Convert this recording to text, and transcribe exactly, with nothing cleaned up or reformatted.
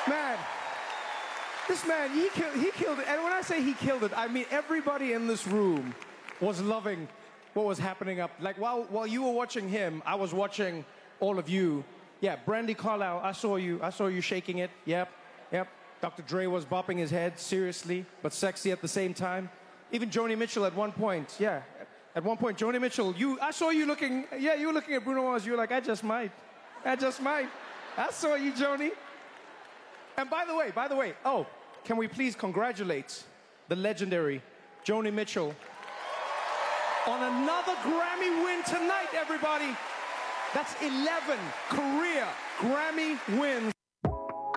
Man, this man, he, kill, he killed it. And when I say he killed it, I mean everybody in this room was loving what was happening up. Like, while, while you were watching him, I was watching all of you. Yeah, Brandy Carlisle, I saw you. I saw you shaking it. Yep, yep. Doctor Dre was bopping his head, seriously, but sexy at the same time. Even Joni Mitchell at one point, yeah. At one point, Joni Mitchell, you, I saw you looking, yeah, you were looking at Bruno Mars. You were like, I just might. I just might. I saw you, Joni. And by the way, by the way, oh, can we please congratulate the legendary Joni Mitchell on another Grammy win tonight, everybody. That's eleven career Grammy wins.